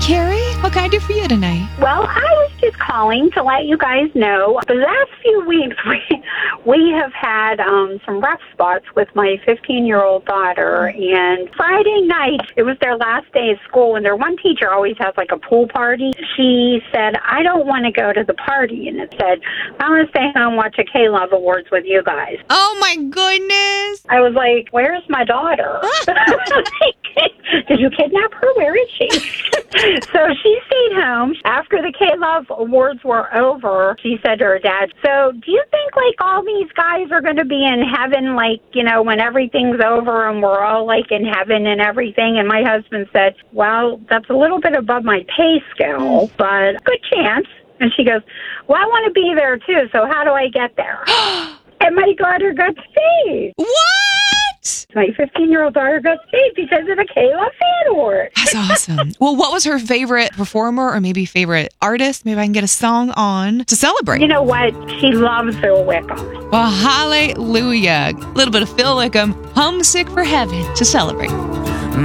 Carrie. What can I do for you tonight? Well, I was just calling to let you guys know the last few weeks we have had some rough spots with my 15-year-old daughter. And Friday night, it was their last day of school, and their one teacher always has like a pool party. She said, I don't want to go to the party. And it said, I want to stay home, watch a K-Love Awards with you guys. Oh, my goodness. I was like, where's my daughter? Did you kidnap her? Where is she? So she stayed home. After the K-Love Awards were over, she said to her dad, so do you think, like, all these guys are going to be in heaven, like, you know, when everything's over and we're all, like, in heaven and everything? And my husband said, well, that's a little bit above my pay scale, but good chance. And she goes, well, I want to be there, too, so how do I get there? And my daughter got saved. What? My 15-year-old daughter got saved because of the K-Love Fan Award. That's awesome. Well, what was her favorite performer or maybe favorite artist? Maybe I can get a song on to celebrate. You know what? She loves Phil Wickham. Well, hallelujah. A little bit of Phil Wickham, Homesick for Heaven, to celebrate.